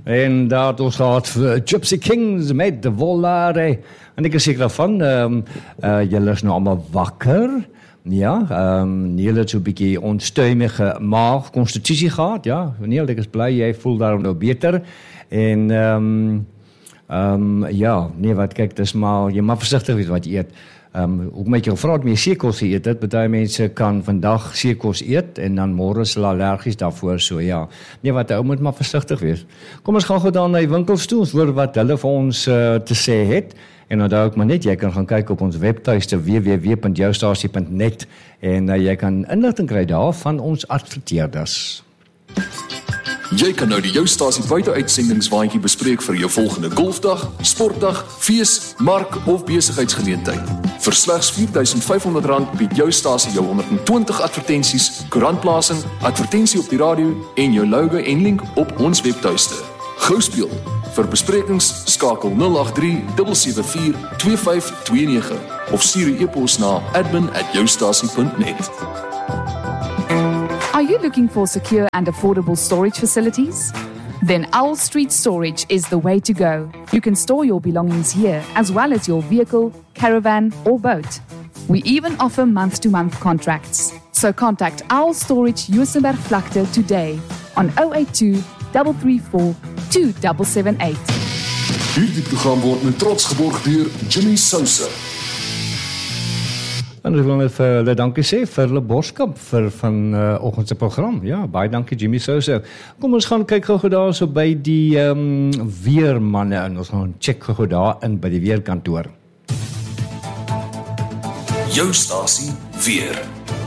En daar het ons gehad vir Gypsy Kings met de Volare. En ek is seker daarvan, julle is nou allemaal wakker. Ja, Neil het so 'n bietjie onstuimige maag konstitusie gehad, ja. Neil, ek is bly jy voel daarom nou beter. En ja, nee wat kyk, dis maar jy mag versigtig wees wat jy eet. Ook met jou vraat meer seekos eet dit, baie mense kan vandag seekos eet en dan môre is hulle allergies daarvoor, so ja. Nee wat, ou moet maar versigtig wees. Kom ons gaan gou dan na die winkels toe, ons hoor wat hulle vir ons te sê het. En onthou ook maar net, jy kan gaan kyk op ons webtuiste www.joustasie.net en jy kan inligting kry daar van ons adverteerders. Jy kan nou die Joustasie buiteuitsendingwaandjie bespreek vir jou volgende golfdag, sportdag, fees, mark of besigheidsgeleentheid. Vir slegs R4.500 bied Joustasie jou 120 advertensies, koerantplasing, advertensie op die radio en jou logo en link op ons webtuiste. Gou speel. Vir besprekings skakel 083 774 2529 of stuur 'n e-pos na admin@joustasie.net. Are you looking for secure and affordable storage facilities? Then Owl Street Storage is the way to go. You can store your belongings here as well as your vehicle, caravan or boat. We even offer month-to-month contracts. So contact Owl Storage Juisenberg Vlakte today on 082 334 2778. Hierdie program word met trots geborg deur Jimmy Sousa. En ek wil net vir hulle dankie sê vir hulle borskap vir van oggend se program. Ja, baie dankie Jimmy Sousa. Kom ons gaan kyk gou daar so by die weermanne en ons gaan check gou daar in by die weerkantoor. Joustasie weer.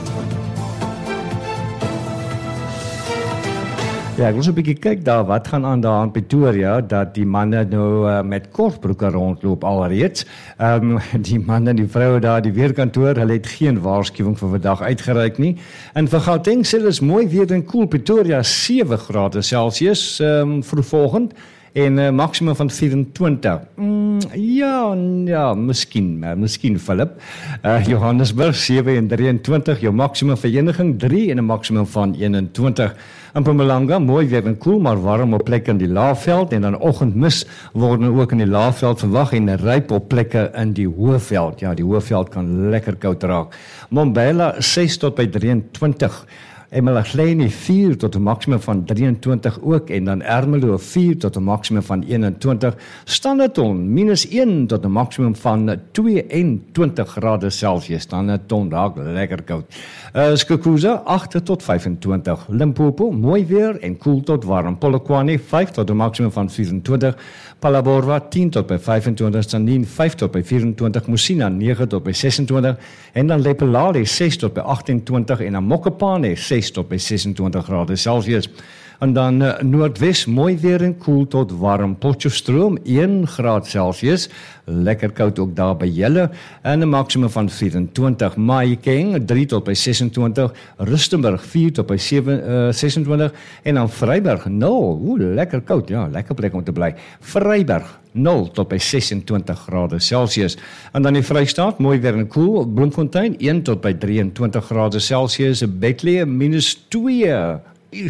Ja, ek wil so 'n bietjie kyk daar, wat gaan aan daar in Pretoria, dat die manne nou met kortbroeke rondloop alreeds. Die manne en die vroue daar, die weerkantoor, hulle het geen waarskuwing vir vandag uitgereik nie. En vir Gauteng sê hulle is mooi weer en koel, Pretoria 7 grade Celsius vroegoggend en maksimum van 24. Ja, miskien Philip. Johannesburg 7 en 23, jou maksimum vereniging 3 en 'n maksimum van 21. In Mpumalanga, mooi weer en koel, maar warm op plekke in die Laagveld en dan oggendmis word ook in die Laagveld verwag en ryp op plekke in die Hoëveld. Ja, die Hoëveld kan lekker koud raak. Mbombela 6 tot by 23. Emalageni 4 tot 'n maksimum van 23 ook en dan Ermelo 4 tot 'n maksimum van 21. Standerton -1 tot 'n maksimum van 22 grade Celsius. Standerton raak lekker koud. Skukuza 8 tot 25. Limpopo mooi weer en koel tot warm. Polokwane 5 tot 'n maksimum van 24. Phalaborwa 10 tot by 25. Tzaneen 5 tot by 24. Musina 9 tot by 26 en dan Lepelale 6 tot by 28 en dan Mokopane 6 tot by 26 grade Celsius. En dan Noordwes mooi weer en koel tot warm. Potchefstroom 1 graad Celsius, lekker koud ook daar by julle en 'n maksimum van 24. Mahikeng 3 tot by 26, Rustenburg 4 tot by 26 en dan Vryburg 0. Lekker koud, ja, lekker plek om te bly. Vryburg 0 tot by 26 grade Celsius. En dan die Vrystaat, mooi weer en koel, Bloemfontein 1 tot by 23 grade Celsius, Bethlehem -2.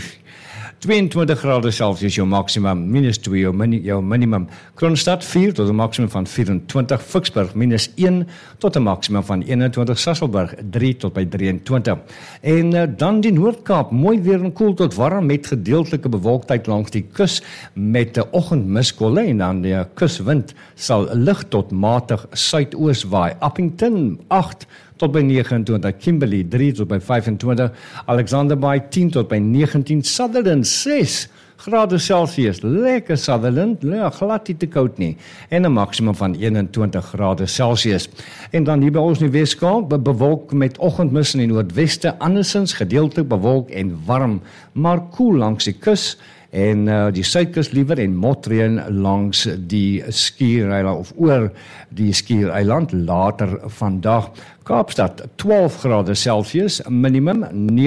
22 grade Celsius jou maksimum, -2 jou minimum. Kroonstad 4 tot 'n maksimum van 24, Ficksburg -1 tot 'n maksimum van 21, Sasolburg 3 tot by 23. En dan die Noord-Kaap, mooi weer en koel tot warm met gedeeltelike bewolktheid langs die kus met 'n oggendmiskolle en dan die kuswind sal lig tot matig suidoos waai. Appington 8 tot by 29, Kimberley 3 tot by 25, Alexander Bay 10 tot by 19, Sutherland 6 grade Celsius, lekker Sutherland, glad nie te koud nie, en 'n maksimum van 21 grade Celsius. En dan hier by ons in die Weskaap, bewolk met oggendmis in die noordweste, andersins gedeeltelik bewolk en warm, maar koel langs die kus, en die suidkus liewer en motreën langs die Skiereiland of oor die Skiereiland later vandag. Kaapstad 12 grade Celsius, minimum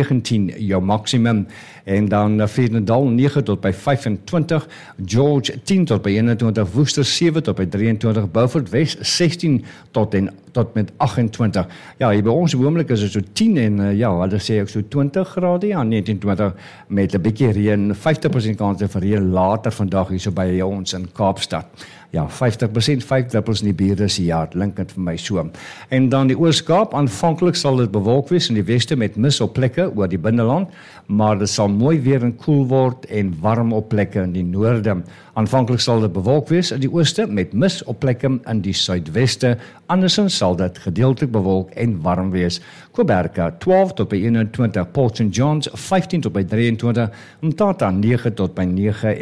19 jou maksimum. En dan Vredendal 9 tot by 25, George 10 tot by 21, Woester 7 tot by 23, Beaufort Wes 16 tot met 28. Ja, hier by ons oomblik is dit so 10 en hulle sê ek so 20 grade, ja 19-20 met 'n bietjie reën, 50% kans vir reën later vandag hier so by ons in Kaapstad. Ja, 50%, 5 in die bure is ja, linkend vir my so. En dan die Oos-Kaap, aanvanklik sal dit bewolk wees in die weste met mis op plekke oor die binneland, maar dit sal mooi weer en koel word en warm op plekke in die noorde. Aanvanklik sal dit bewolk wees in die ooste met mis op plekke in die suidweste, andersins sal dit gedeeltelik bewolk en warm wees. Koberka 12 tot by 21, Port St. John's 15 tot by 23, Mthatha 9 tot by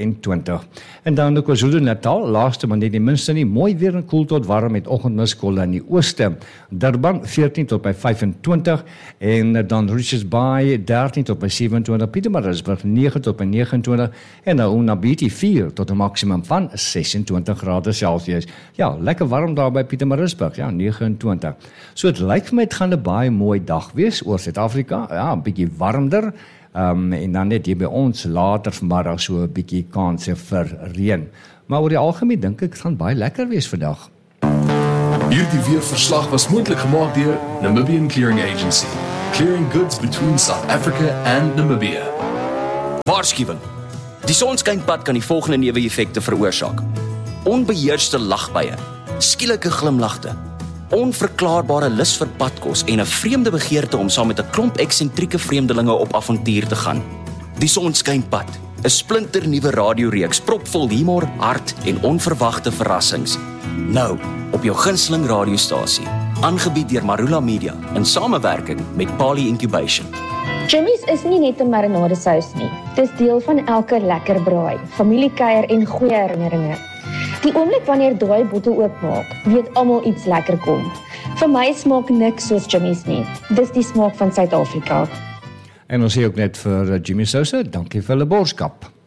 29. En dan die KwaZulu-Natal, laaste maar net die minste nie, mooi weer en koel tot warm met oggendmiskolle in die ooste. Durban 14 tot by 25 en dan Richards Bay 13 tot by 27, Pietermaritzburg 9 tot by 29 en nou Nabiti 4 tot 'n maksimum van 26 grade Celsius. Ja, lekker warm daar by Pietermaritzburg, ja, 29. So dit lyk vir my dit gaan 'n baie mooi dag wees oor Suid-Afrika, ja, 'n bietjie warmer. En dan net hier by ons later vanmiddag so 'n bietjie kanse vir reën. Maar oor die algemeen dink ek dit gaan baie lekker wees vandag. Hierdie weerverslag was moontlik gemaak deur Namibian Clearing Agency, clearing goods between South Africa and Namibia. Waarskuwing. Die sonskynpad kan die volgende neeweffekte veroorsaak: onbeheerste lagbuie, skielike glimlagte, onverklaarbare lus vir padkos en 'n vreemde begeerte om saam met 'n klomp eksentrieke vreemdelinge op avontuur te gaan. Die sonskynpad, 'n splinternuwe radioreeks propvol humor, hart en onverwagte verrassings. Nou op jou gunsteling radiostasie, aangebied deur Marula Media in samewerking met Pali Incubation. Jimmy's is nie net 'n marinadesous nie. Dis deel van elke lekker braai, familiekuier en goeie herinneringe. Die oomblik wanneer daai bottel oopmaak, weet almal iets lekker kom. Vir my smaak niks soos Jimmy's nie. Dis die smaak van Suid-Afrika. En ons sê ook net vir Jimmy Sousa, dankie vir hulle borskap.